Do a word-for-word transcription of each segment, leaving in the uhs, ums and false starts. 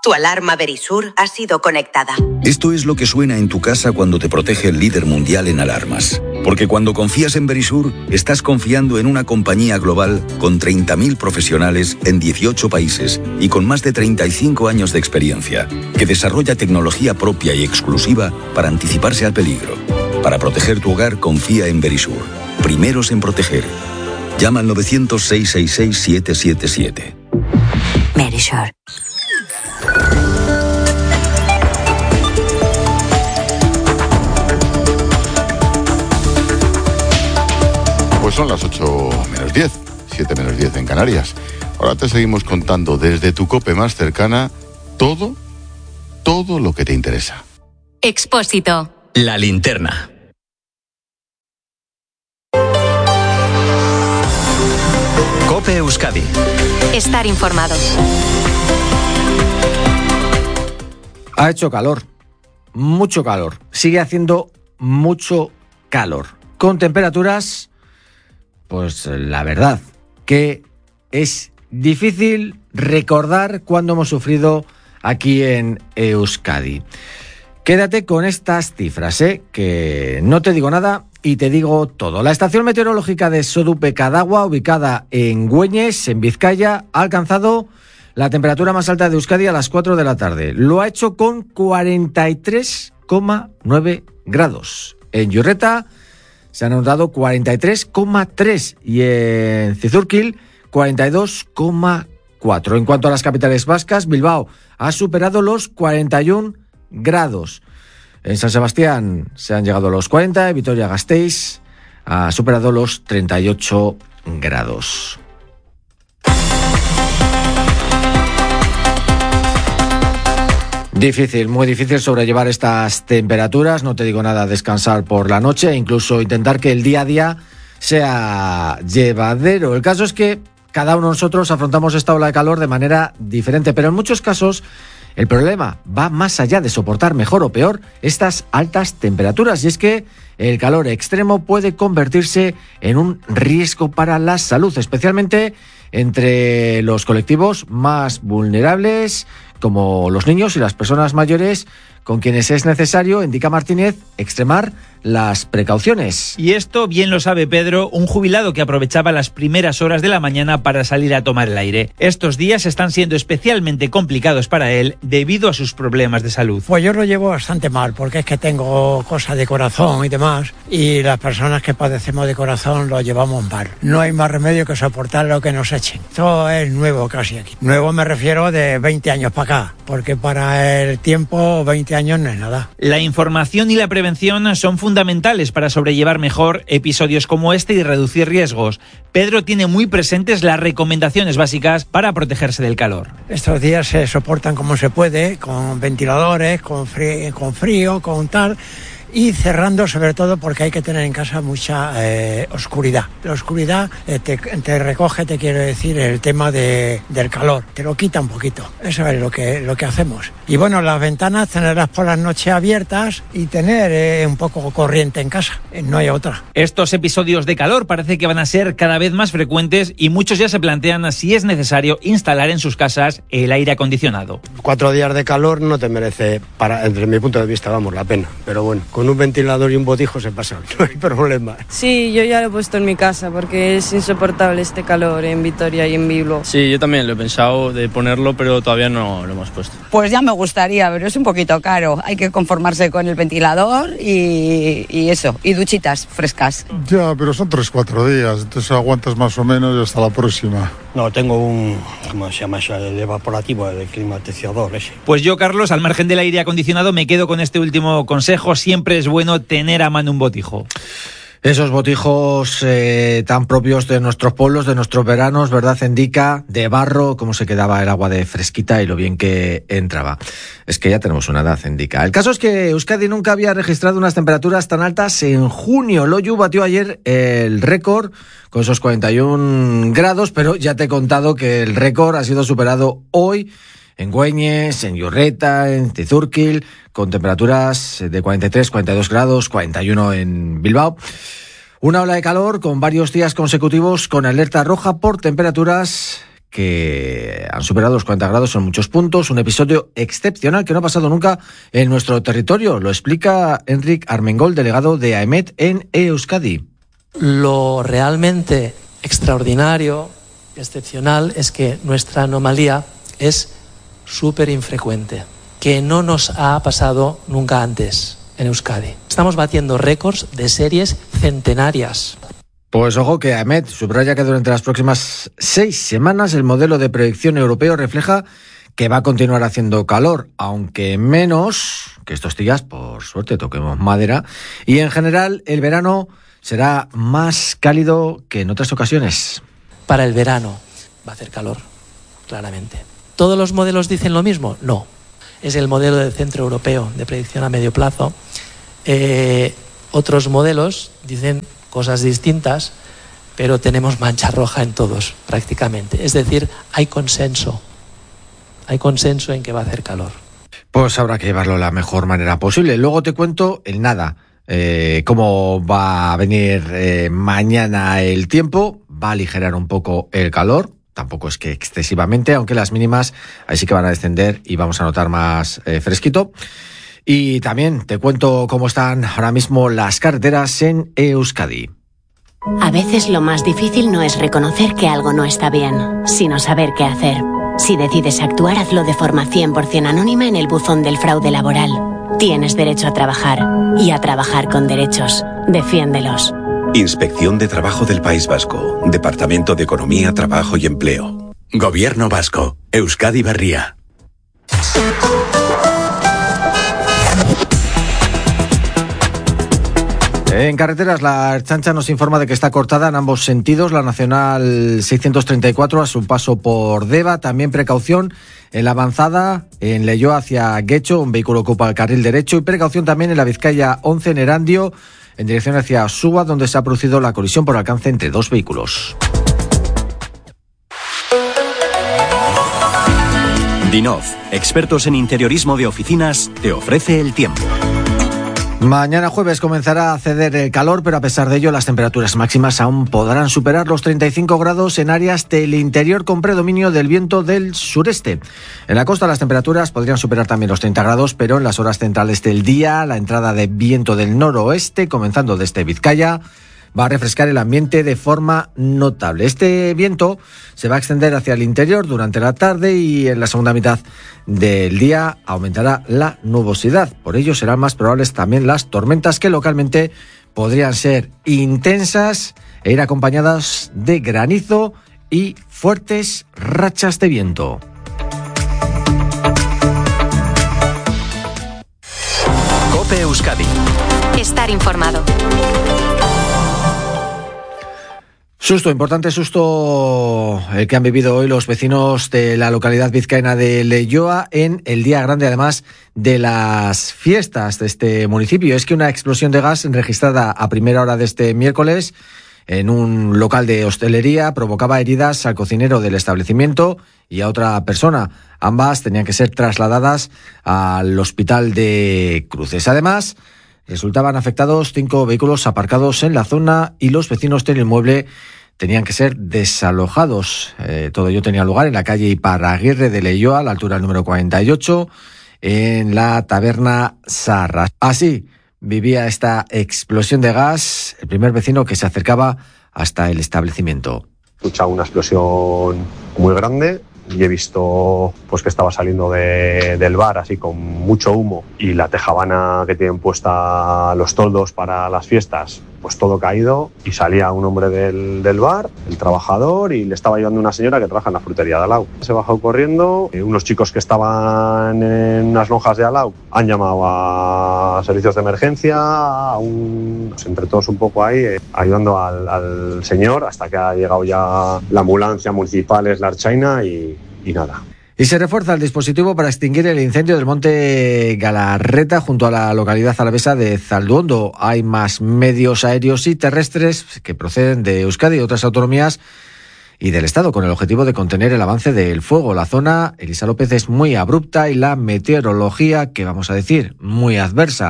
Tu alarma Verisur ha sido conectada. Esto es lo que suena en tu casa cuando te protege el líder mundial en alarmas. Porque cuando confías en Verisur, estás confiando en una compañía global con treinta mil profesionales en dieciocho países y con más de treinta y cinco años de experiencia, que desarrolla tecnología propia y exclusiva para anticiparse al peligro. Para proteger tu hogar, confía en Verisur. Primeros en proteger. Llama al nueve cero cero, seis seis seis, siete siete siete. Verisur. Pues son las ocho menos diez, siete menos diez en Canarias. Ahora te seguimos contando desde tu COPE más cercana todo, todo lo que te interesa. Expósito. La linterna. COPE Euskadi. Estar informado. Ha hecho calor, mucho calor. Sigue haciendo mucho calor. Con temperaturas, pues la verdad, que es difícil recordar cuándo hemos sufrido aquí en Euskadi. Quédate con estas cifras, ¿eh? Que no te digo nada y te digo todo. La estación meteorológica de Sodupe Cadagua, ubicada en Güeñes, en Vizcaya, ha alcanzado la temperatura más alta de Euskadi a las cuatro de la tarde. Lo ha hecho con cuarenta y tres coma nueve grados. En Yurreta se han anotado cuarenta y tres coma tres y en Cizurkil cuarenta y dos coma cuatro. En cuanto a las capitales vascas, Bilbao ha superado los cuarenta y uno grados. En San Sebastián se han llegado a los cuarenta y Vitoria-Gasteiz ha superado los treinta y ocho grados. Difícil, muy difícil sobrellevar estas temperaturas, no te digo nada, descansar por la noche e incluso intentar que el día a día sea llevadero. El caso es que cada uno de nosotros afrontamos esta ola de calor de manera diferente, pero en muchos casos el problema va más allá de soportar mejor o peor estas altas temperaturas, y es que el calor extremo puede convertirse en un riesgo para la salud, especialmente entre los colectivos más vulnerables, como los niños y las personas mayores, con quienes es necesario, indica Martínez, extremar las precauciones. Y esto bien lo sabe Pedro, un jubilado que aprovechaba las primeras horas de la mañana para salir a tomar el aire. Estos días están siendo especialmente complicados para él debido a sus problemas de salud. Pues yo lo llevo bastante mal, porque es que tengo cosas de corazón y demás, y las personas que padecemos de corazón lo llevamos mal. No hay más remedio que soportar lo que nos echen. Todo es nuevo casi aquí. Nuevo me refiero de veinte años para acá, porque para el tiempo veinte años no es nada. La información y la prevención son fundamentales fundamentales para sobrellevar mejor episodios como este y reducir riesgos. Pedro tiene muy presentes las recomendaciones básicas para protegerse del calor. Estos días se soportan como se puede, con ventiladores, con frío, con, frío, con tal, y cerrando sobre todo porque hay que tener en casa mucha eh, oscuridad. La oscuridad eh, te, te recoge, te quiero decir, el tema de, del calor, te lo quita un poquito. Eso es lo que, lo que hacemos. Y bueno, las ventanas tenerlas por las noches abiertas y tener eh, un poco corriente en casa, eh, no hay otra. Estos episodios de calor parece que van a ser cada vez más frecuentes y muchos ya se plantean si es necesario instalar en sus casas el aire acondicionado. Cuatro días de calor no te merece, para, desde mi punto de vista, vamos, la pena, pero bueno, con un ventilador y un botijo se pasa, no hay problema. Sí, yo ya lo he puesto en mi casa porque es insoportable este calor en Vitoria y en Bilbao. Sí, yo también lo he pensado de ponerlo, pero todavía no lo hemos puesto. Pues ya me gustaría, pero es un poquito caro. Hay que conformarse con el ventilador y, y eso, y duchitas frescas. Ya, pero son tres, cuatro días, entonces aguantas más o menos y hasta la próxima. No, tengo un, ¿cómo se llama eso? El evaporativo, el climatizador ese. Pues yo, Carlos, al margen del aire acondicionado, me quedo con este último consejo. Siempre es bueno tener a mano un botijo. Esos botijos eh, tan propios de nuestros pueblos, de nuestros veranos, ¿verdad, Zendica? De barro, cómo se quedaba el agua de fresquita y lo bien que entraba. Es que ya tenemos una edad, Zendica. El caso es que Euskadi nunca había registrado unas temperaturas tan altas en junio. Loiu batió ayer el récord con esos cuarenta y uno grados, pero ya te he contado que el récord ha sido superado hoy en Güeñes, en Yurreta, en Cizurkil, con temperaturas de cuarenta y tres, cuarenta y dos grados, cuarenta y uno en Bilbao. Una ola de calor con varios días consecutivos con alerta roja por temperaturas que han superado los cuarenta grados en muchos puntos, un episodio excepcional que no ha pasado nunca en nuestro territorio. Lo explica Enric Armengol, delegado de AEMET en Euskadi. Lo realmente extraordinario, excepcional, es que nuestra anomalía es súper infrecuente, que no nos ha pasado nunca antes en Euskadi. Estamos batiendo récords de series centenarias. Pues ojo que AEMET subraya que durante las próximas seis semanas el modelo de predicción europeo refleja que va a continuar haciendo calor, aunque menos que estos días, por suerte, toquemos madera, y en general el verano será más cálido que en otras ocasiones. Para el verano va a hacer calor, claramente. ¿Todos los modelos dicen lo mismo? No. Es el modelo del Centro Europeo de Predicción a Medio Plazo. Eh, otros modelos dicen cosas distintas, pero tenemos mancha roja en todos, prácticamente. Es decir, hay consenso. Hay consenso en que va a hacer calor. Pues habrá que llevarlo de la mejor manera posible. Luego te cuento el nada. Eh, cómo va a venir eh, mañana el tiempo. Va a aligerar un poco el calor. Tampoco es que excesivamente, aunque las mínimas ahí sí que van a descender y vamos a notar más eh, fresquito. Y también te cuento cómo están ahora mismo las carreteras en Euskadi. A veces lo más difícil no es reconocer que algo no está bien, sino saber qué hacer. Si decides actuar, hazlo de forma cien por ciento anónima en el buzón del fraude laboral. Tienes derecho a trabajar y a trabajar con derechos. Defiéndelos. Inspección de Trabajo del País Vasco. Departamento de Economía, Trabajo y Empleo. Gobierno Vasco. Euskadi Berria. En carreteras, la Ertzaintza nos informa de que está cortada en ambos sentidos la Nacional seiscientos treinta y cuatro a su paso por Deva. También precaución en la avanzada en Leioa hacia Guecho, un vehículo ocupa el carril derecho. Y precaución también en la Vizcaya once en Erandio, en dirección hacia Suba, donde se ha producido la colisión por alcance entre dos vehículos. Dinov, expertos en interiorismo de oficinas, te ofrece el tiempo. Mañana jueves comenzará a ceder el calor, pero a pesar de ello las temperaturas máximas aún podrán superar los treinta y cinco grados en áreas del interior con predominio del viento del sureste. En la costa las temperaturas podrían superar también los treinta grados, pero en las horas centrales del día la entrada de viento del noroeste, comenzando desde Vizcaya, va a refrescar el ambiente de forma notable. Este viento se va a extender hacia el interior durante la tarde y en la segunda mitad del día aumentará la nubosidad. Por ello serán más probables también las tormentas que localmente podrían ser intensas e ir acompañadas de granizo y fuertes rachas de viento. COPE Euskadi. Estar informado. Susto, importante susto el que han vivido hoy los vecinos de la localidad vizcaína de Leioa en el día grande, además de las fiestas de este municipio. Es que una explosión de gas registrada a primera hora de este miércoles en un local de hostelería provocaba heridas al cocinero del establecimiento y a otra persona. Ambas tenían que ser trasladadas al hospital de Cruces. Además, resultaban afectados cinco vehículos aparcados en la zona y los vecinos del inmueble tenían que ser desalojados. Eh, todo ello tenía lugar en la calle Iparraguirre de Leioa, a la altura del número cuarenta y ocho, en la taberna Sarra. Así vivía esta explosión de gas el primer vecino que se acercaba hasta el establecimiento. He escuchado una explosión muy grande y he visto pues que estaba saliendo de, del bar así con mucho humo y la tejabana que tienen puesta los toldos para las fiestas, pues todo caído, y salía un hombre del, del bar, el trabajador, y le estaba ayudando una señora que trabaja en la frutería de Alau. Se bajó corriendo, eh, unos chicos que estaban en unas lonjas de Alau han llamado a servicios de emergencia, a un, pues entre todos un poco ahí, eh, ayudando al, al señor hasta que ha llegado ya la ambulancia municipal, es la Ertzaina, y, y nada. Y se refuerza el dispositivo para extinguir el incendio del monte Galarreta junto a la localidad alavesa de Zalduondo. Hay más medios aéreos y terrestres que proceden de Euskadi y otras autonomías y del Estado con el objetivo de contener el avance del fuego. La zona, Elisa López, es muy abrupta y la meteorología, que vamos a decir, muy adversa.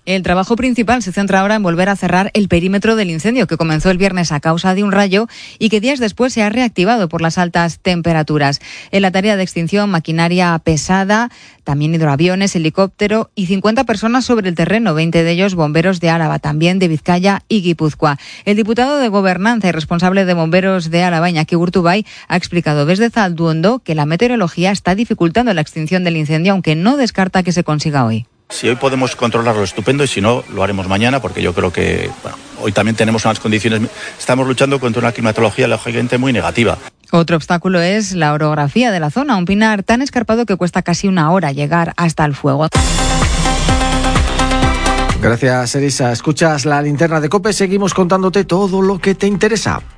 El trabajo principal se centra ahora en volver a cerrar el perímetro del incendio que comenzó el viernes a causa de un rayo y que días después se ha reactivado por las altas temperaturas. En la tarea de extinción, maquinaria pesada, también hidroaviones, helicóptero y cincuenta personas sobre el terreno, veinte de ellos bomberos de Álava, también de Vizcaya y Guipúzcoa. El diputado de Gobernanza y responsable de bomberos de Álava, Iñaki Urtubay, ha explicado desde Zalduondo que la meteorología está dificultando la extinción del incendio, aunque no descarta que se consiga hoy. Si hoy podemos controlarlo, estupendo, y si no, lo haremos mañana, porque yo creo que bueno, hoy también tenemos unas condiciones. Estamos luchando contra una climatología lógicamente muy negativa. Otro obstáculo es la orografía de la zona, un pinar tan escarpado que cuesta casi una hora llegar hasta el fuego. Gracias, Elisa. Escuchas La Linterna de COPE, seguimos contándote todo lo que te interesa.